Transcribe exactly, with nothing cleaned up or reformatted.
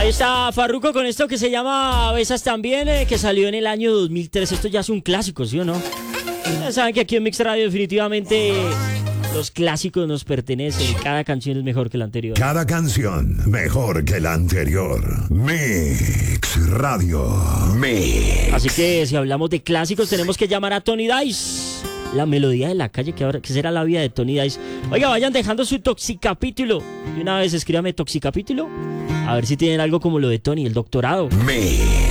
Ahí está Farruko con esto que se llama Besas también, eh, que salió en el año dos mil tres. Esto ya es un clásico, ¿sí o no? Ya saben que aquí en Mix Radio definitivamente los clásicos nos pertenecen. Cada canción es mejor que la anterior. Cada canción mejor que la anterior. Mix Radio. Mix. Así que si hablamos de clásicos tenemos que llamar a Tony Dice. La melodía de la calle, que ahora que será la vida de Tony Dice. Oiga, vayan dejando su toxicapítulo. Y una vez escríbame toxicapítulo. A ver si tienen algo como lo de Tony, el doctorado. Mix.